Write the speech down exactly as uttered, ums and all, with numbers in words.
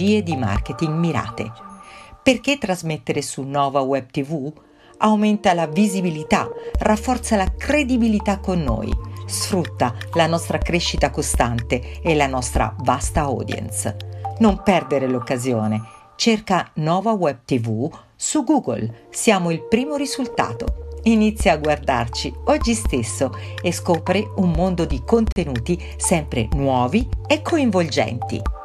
strategie di marketing mirate. Perché trasmettere su Nova Web ti vu? Aumenta la visibilità, rafforza la credibilità con noi, sfrutta la nostra crescita costante e la nostra vasta audience. Non perdere l'occasione. Cerca Nova Web ti vu su Google. Siamo il primo risultato. Inizia a guardarci oggi stesso e scopri un mondo di contenuti sempre nuovi e coinvolgenti.